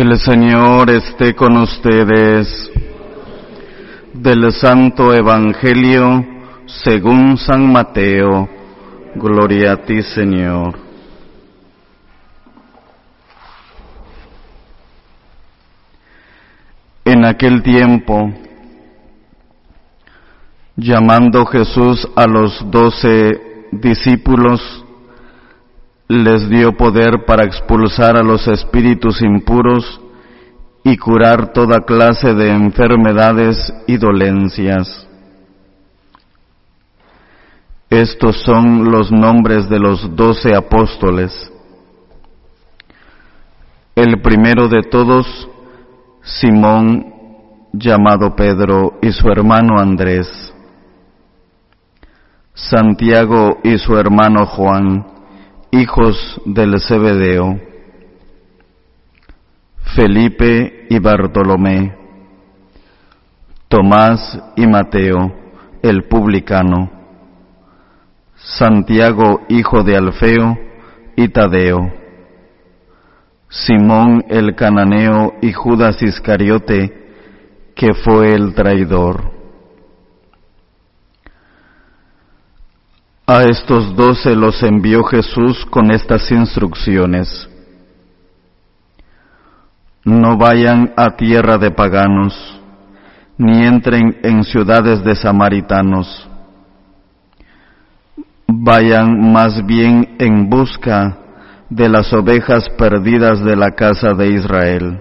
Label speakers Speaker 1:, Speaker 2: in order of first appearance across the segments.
Speaker 1: El Señor esté con ustedes. Del Santo Evangelio según San Mateo. Gloria a ti, Señor. En aquel tiempo, llamando Jesús a los 12 discípulos, les dio poder para expulsar a los espíritus impuros y curar toda clase de enfermedades y dolencias. Estos son los nombres de los 12 apóstoles. El primero de todos, Simón, llamado Pedro, y su hermano Andrés. Santiago y su hermano Juan, hijos del Zebedeo. Felipe y Bartolomé. Tomás y Mateo, el publicano. Santiago, hijo de Alfeo, y Tadeo. Simón el cananeo y Judas Iscariote, que fue el traidor. A estos 12 los envió Jesús con estas instrucciones: no vayan a tierra de paganos, ni entren en ciudades de samaritanos. Vayan más bien en busca de las ovejas perdidas de la casa de Israel.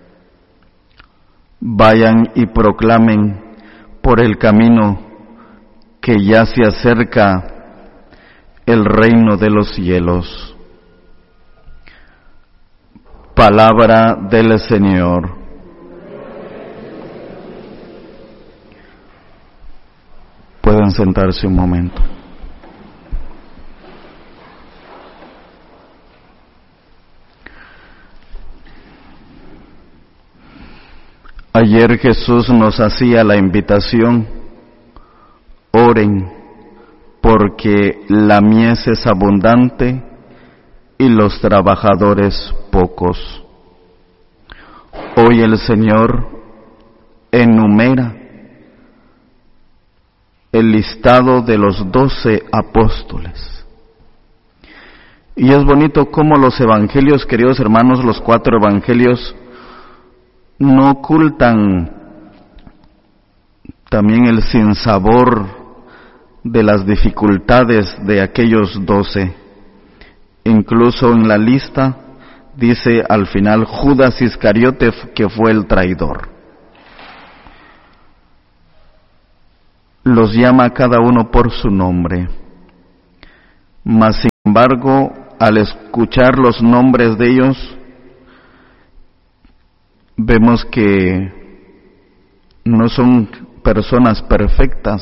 Speaker 1: Vayan y proclamen por el camino que ya se acerca el reino de los cielos. Palabra del Señor. Pueden sentarse un momento. Ayer Jesús nos hacía la invitación: oren, porque la mies es abundante y los trabajadores pocos. Hoy el Señor enumera el listado de los 12 apóstoles. Y es bonito cómo los evangelios, queridos hermanos, los 4 evangelios, no ocultan también el sinsabor de las dificultades de aquellos 12. Incluso en la lista dice al final Judas Iscariote, que fue el traidor. Los llama a cada uno por su nombre. Mas sin embargo, al escuchar los nombres de ellos, vemos que no son personas perfectas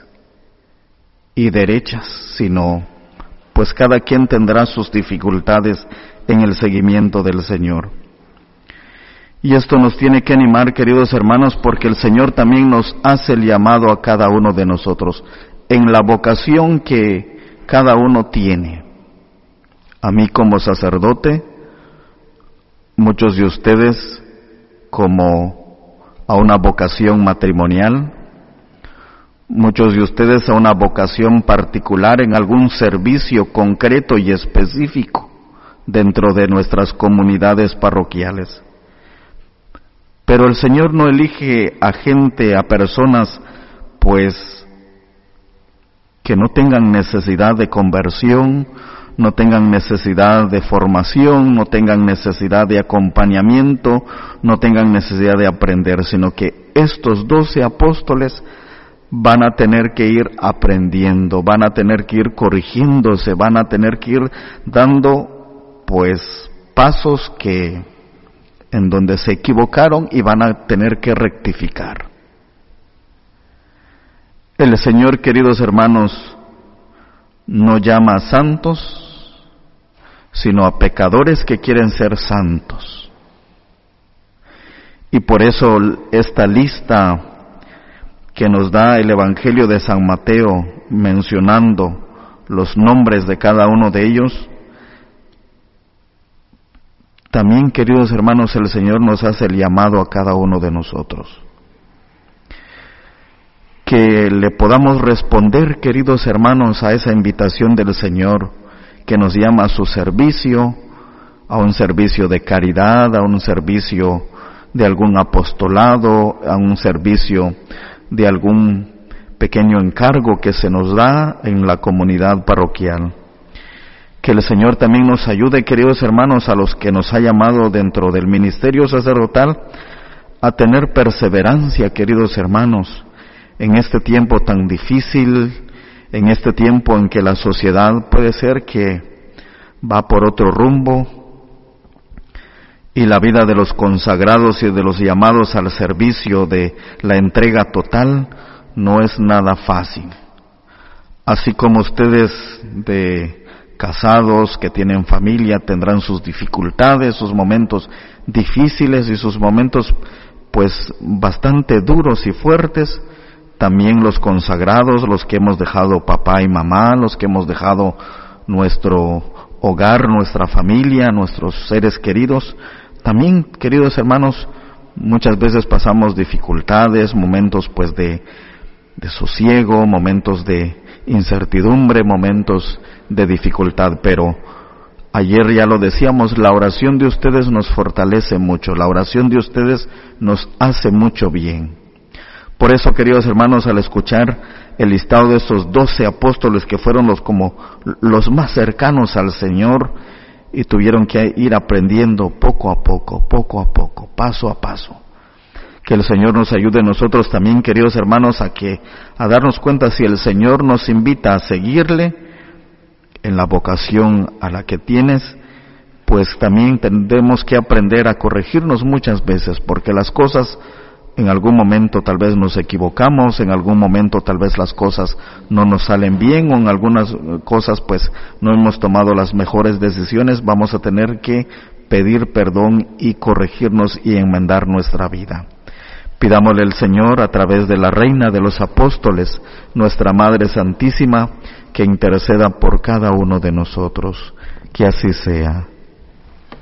Speaker 1: y derechas, sino pues cada quien tendrá sus dificultades en el seguimiento del Señor. Y esto nos tiene que animar, queridos hermanos, porque el Señor también nos hace el llamado a cada uno de nosotros, en la vocación que cada uno tiene. A mí como sacerdote, muchos de ustedes como a una vocación matrimonial, muchos de ustedes a una vocación particular en algún servicio concreto y específico dentro de nuestras comunidades parroquiales. Pero el Señor no elige a gente, a personas, pues, que no tengan necesidad de conversión, no tengan necesidad de formación, no tengan necesidad de acompañamiento, no tengan necesidad de aprender, sino que estos 12 apóstoles van a tener que ir aprendiendo, van a tener que ir corrigiéndose, van a tener que ir dando, pues, pasos en donde se equivocaron y van a tener que rectificar. El Señor, queridos hermanos, no llama a santos, sino a pecadores que quieren ser santos. Y por eso esta lista que nos da el Evangelio de San Mateo, mencionando los nombres de cada uno de ellos, también, queridos hermanos, el Señor nos hace el llamado a cada uno de nosotros. Que le podamos responder, queridos hermanos, a esa invitación del Señor que nos llama a su servicio, a un servicio de caridad, a un servicio de algún apostolado, a un servicio de algún pequeño encargo que se nos da en la comunidad parroquial. Que el Señor también nos ayude, queridos hermanos, a los que nos ha llamado dentro del ministerio sacerdotal, a tener perseverancia, queridos hermanos, en este tiempo tan difícil, en este tiempo en que la sociedad puede ser que va por otro rumbo, y la vida de los consagrados y de los llamados al servicio de la entrega total no es nada fácil. Así como ustedes de casados que tienen familia tendrán sus dificultades, sus momentos difíciles y sus momentos pues bastante duros y fuertes, también los consagrados, los que hemos dejado papá y mamá, los que hemos dejado nuestro hogar, nuestra familia, nuestros seres queridos, también, queridos hermanos, muchas veces pasamos dificultades, momentos pues de sosiego, momentos de incertidumbre, momentos de dificultad, pero ayer ya lo decíamos, la oración de ustedes nos fortalece mucho, la oración de ustedes nos hace mucho bien. Por eso, queridos hermanos, al escuchar el listado de esos 12 apóstoles que fueron los más cercanos al Señor y tuvieron que ir aprendiendo poco a poco, paso a paso. Que el Señor nos ayude nosotros también, queridos hermanos, a darnos cuenta si el Señor nos invita a seguirle en la vocación a la que tienes, pues también tendremos que aprender a corregirnos muchas veces, porque las cosas en algún momento tal vez nos equivocamos, en algún momento tal vez las cosas no nos salen bien, o en algunas cosas pues no hemos tomado las mejores decisiones. Vamos a tener que pedir perdón y corregirnos y enmendar nuestra vida. Pidámosle al Señor a través de la Reina de los Apóstoles, nuestra Madre Santísima, que interceda por cada uno de nosotros. Que así sea.